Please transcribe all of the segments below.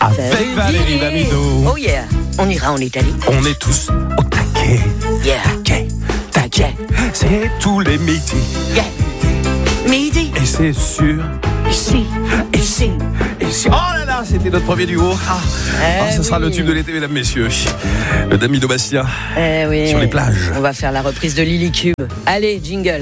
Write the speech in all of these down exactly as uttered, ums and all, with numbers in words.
Avec Salut, Valérie Damido. Oh yeah, on ira en Italie. On est tous au taquet. Yeah. Taquet, taquet. C'est tous les midis. Yeah. Midi. Et c'est sûr. Ici. Ici. Ici. Oh là là, c'était notre premier duo. Ah, eh oh, ce oui. sera le tube de l'été, mesdames, messieurs. Le Damido Bastien. Eh oui. Sur les plages. On va faire la reprise de Lily Cube. Allez, jingle.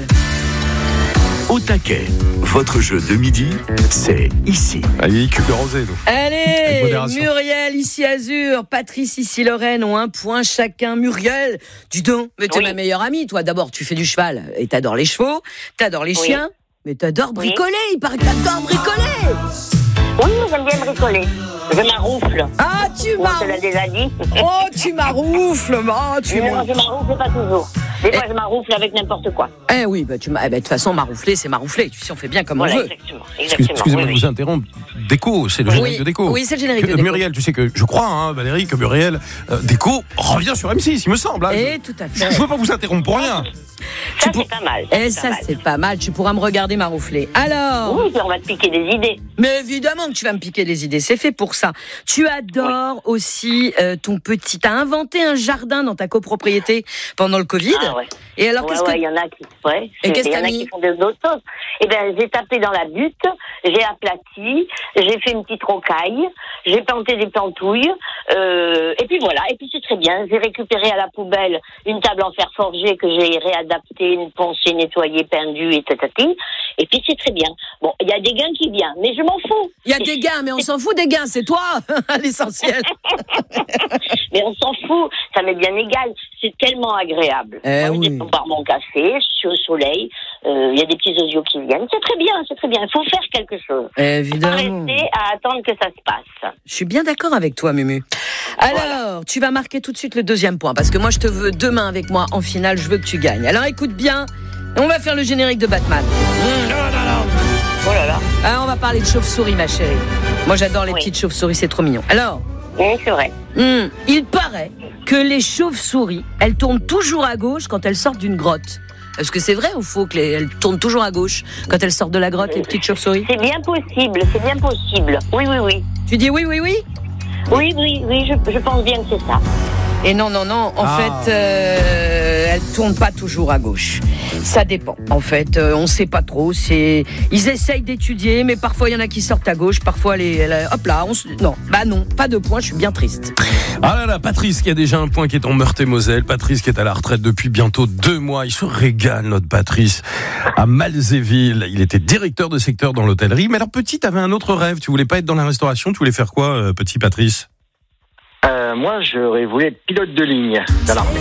Au taquet, votre jeu de midi, c'est ici. Allez, cube de rosé, nous. Allez, Muriel ici Azur, Patrice ici Lorraine ont un point chacun. Muriel, dis donc, mais t'es oui. ma meilleure amie, toi. D'abord, tu fais du cheval et t'adores les chevaux, t'adores les oui. chiens, mais t'adores bricoler. Oui. Il paraît que t'adores bricoler. Oui, j'aime bien bricoler. Je m'arroufle. Ah, tu m'as. On te l'a déjà dit. Oh, tu m'arroufles. Oh, tu non, je m'arroufle pas toujours. Des fois, eh. je m'arroufle avec n'importe quoi. Eh oui, bah, tu m'as. Eh ben, de toute façon, m'arroufler, c'est m'arroufler. Tu sais, on fait bien comme voilà, on veut. Exactement. exactement. Excusez-moi oui, de vous oui. interrompre. Déco, c'est le générique oui. de Déco. Oui, c'est le générique que, de Déco. Muriel, tu sais que je crois, hein, Valérie, que Muriel, euh, Déco revient sur M six, il me semble. Hein. Et tout à fait. Je ne veux pas vous interrompre pour rien. Ça, pour... c'est pas mal. Et ça, mal. c'est pas mal. Tu pourras me regarder m'arroufler. Alors. Oui, on va te piquer des idées. Mais évidemment que tu vas me piquer des idées. C'est fait pour ça. Tu adores oui. aussi euh, ton petit. T'as inventé un jardin dans ta copropriété pendant le Covid. Ah ouais. Et alors, ouais, qu'est-ce ouais, que. Il y en a qui. Ouais. Et qu'est-ce que t'as Il y en a mis qui font d'autres choses. Eh bien, j'ai tapé dans la butte, j'ai aplati, j'ai fait une petite rocaille, j'ai planté des plantouilles, euh, et puis voilà. Et puis c'est très bien. J'ai récupéré à la poubelle une table en fer forgé que j'ai réadaptée, une poncée nettoyée, peindue, et tatati. Et puis c'est très bien. Bon, il y a des gains qui viennent, mais je m'en fous. Il y a des gains, mais on s'en fout des gains, c'est toi, l'essentiel. Mais on s'en fout, ça m'est bien égal. C'est tellement agréable. Eh Moi, oui. je descends boire mon café, je suis au soleil, il euh, y a des petits osios qui viennent. C'est très bien, c'est très bien. Il faut faire quelque chose. Évidemment. Pas rester à attendre que ça se passe. Je suis bien d'accord avec toi, Mumu. Alors, voilà. Tu vas marquer tout de suite le deuxième point, parce que moi, je te veux demain avec moi en finale, je veux que tu gagnes. Alors, écoute bien, on va faire le générique de Batman. Mmh. Non, non, non. Oh là là. Alors, on va parler de chauve-souris, ma chérie. Moi, j'adore les oui. petites chauves-souris, c'est trop mignon. Alors, oui, c'est vrai. Mmh, il paraît que les chauves-souris, elles tournent toujours à gauche quand elles sortent d'une grotte. Est-ce que c'est vrai ou faux qu'elles tournent toujours à gauche quand elles sortent de la grotte, les petites chauves-souris? C'est bien possible, c'est bien possible. Oui, oui, oui. Tu dis oui, oui, oui? Oui, oui, oui, je, je pense bien que c'est ça. Et non, non, non, en ah. fait, euh, elles ne tournent pas toujours à gauche. Ça dépend, en fait, euh, on ne sait pas trop. C'est... Ils essayent d'étudier, mais parfois il y en a qui sortent à gauche, parfois les... les hop là, on se... non, bah non, pas de point, je suis bien triste. Ah là là, Patrice qui a déjà un point qui est en Meurthe-et-Moselle, Patrice qui est à la retraite depuis bientôt deux mois, il se régale notre Patrice, à Malzéville. Il était directeur de secteur dans l'hôtellerie, mais alors petit, t'avais un autre rêve, tu voulais pas être dans la restauration, tu voulais faire quoi, euh, petit Patrice? Euh, moi, j'aurais voulu être pilote de ligne dans l'armée.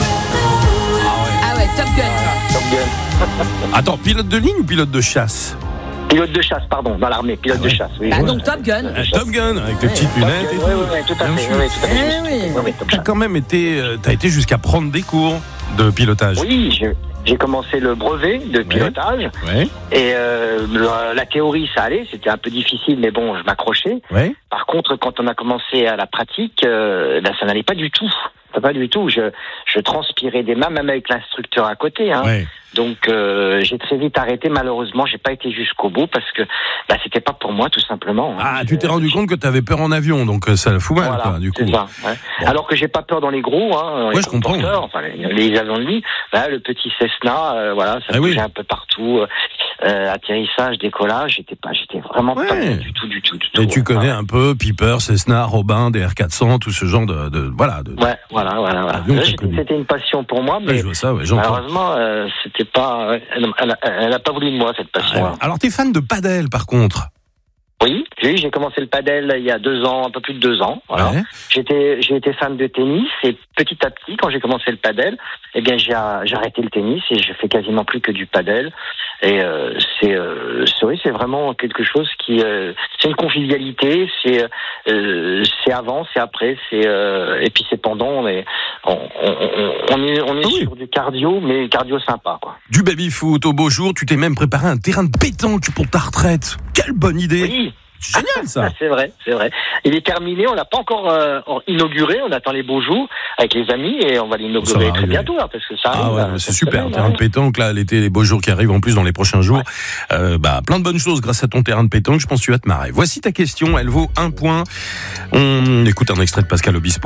Ah ouais, Top Gun. Top Gun. Attends, pilote de ligne ou pilote de chasse? Pilote de chasse, pardon, dans l'armée, pilote ah ouais. de chasse. Oui. Bah ouais. donc Top Gun. Euh, Top Gun, avec les petites Top lunettes Gun, et tout. Oui, oui, oui, tout à fait. Oui, tout à fait. Eh oui. Oui, oui, T'as quand même été, euh, t'as été jusqu'à prendre des cours de pilotage. Oui, je, j'ai commencé le brevet de pilotage. Ouais. Ouais. Et euh, la, la théorie, ça allait, c'était un peu difficile, mais bon, je m'accrochais. Ouais. Par contre, quand on a commencé à la pratique, euh, ben, ça n'allait pas du tout. Pas du tout. Je, je transpirais des mains, même avec l'instructeur à côté. Hein. Ouais. Donc, euh, j'ai très vite arrêté. Malheureusement, j'ai pas été jusqu'au bout parce que bah, c'était pas pour moi, tout simplement. Ah, hein. tu t'es rendu compte que t'avais peur en avion, donc ça fout mal, voilà, quoi, du coup. C'est ça, ouais. Bon. Alors que j'ai pas peur dans les gros, hein, ouais, les je comprends. Ouais. Enfin, les, les avions de nuit. Bah, le petit Cessna, euh, voilà, ça ah, bougeait oui. un peu partout. Euh, atterrissage, décollage, j'étais pas, j'étais vraiment ouais. pas du tout, du tout, du tout. Et tu ouais. connais un peu Piper, Cessna, Robin, des R quatre cents, tout ce genre de, de voilà. De, ouais, voilà, voilà, voilà. Là, c'était une passion pour moi, mais ouais, je vois ça, ouais, malheureusement, euh, c'était pas. Elle, elle, elle a pas voulu de moi cette passion. Ah, alors, t'es fan de padel, par contre? Oui, oui, j'ai commencé le padel il y a deux ans, un peu plus de deux ans. Voilà. Ouais. J'étais, j'ai été fan de tennis et petit à petit, quand j'ai commencé le padel, eh bien j'ai, j'ai arrêté le tennis et je fais quasiment plus que du padel. Et euh, c'est, euh, c'est, oui, c'est vraiment quelque chose qui, euh, c'est une convivialité, c'est, euh, c'est avant, c'est après, c'est euh, et puis c'est pendant. Mais on, on, on est, on est oui. sur du cardio, mais cardio sympa, quoi. Du baby foot au beau jour, tu t'es même préparé un terrain de pétanque pour ta retraite. Quelle bonne idée! Oui. C'est génial ça. C'est vrai, c'est vrai. Il est terminé, on l'a pas encore euh, inauguré, on attend les beaux jours avec les amis et on va l'inaugurer très bientôt là, parce que ça arrive. Ah ouais, là, c'est super, semaine, terrain hein. de pétanque, là, l'été, les beaux jours qui arrivent en plus dans les prochains jours. Ouais. Euh, bah, plein de bonnes choses grâce à ton terrain de pétanque, je pense que tu vas te marrer. Voici ta question, elle vaut un point. On écoute un extrait de Pascal Obispo,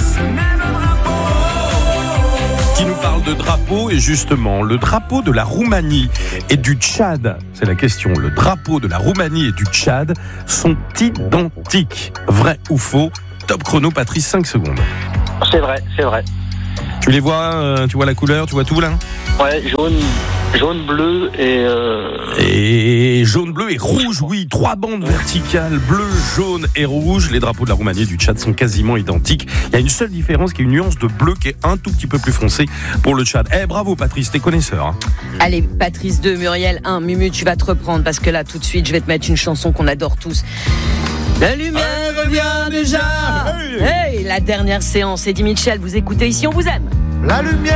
qui nous parle de drapeau, et justement, le drapeau de la Roumanie et du Tchad, c'est la question, le drapeau de la Roumanie et du Tchad sont identiques. Vrai ou faux? Top chrono, Patrice, cinq secondes. C'est vrai, c'est vrai. Tu les vois, euh, tu vois la couleur, tu vois tout là? Ouais, jaune, jaune, bleu et... Euh... Et jaune, bleu et rouge, oui. Trois bandes verticales, bleu, jaune et rouge. Les drapeaux de la Roumanie et du Tchad sont quasiment identiques. Il y a une seule différence, qui est une nuance de bleu qui est un tout petit peu plus foncé pour le Tchad. Eh, bravo Patrice, t'es connaisseur. Hein. Allez, Patrice deux, Muriel un. Mumu, tu vas te reprendre parce que là, tout de suite, je vais te mettre une chanson qu'on adore tous. La lumière revient déjà. Hey, la dernière séance. Eddie Mitchell, vous écoutez Ici, on vous aime. La lumière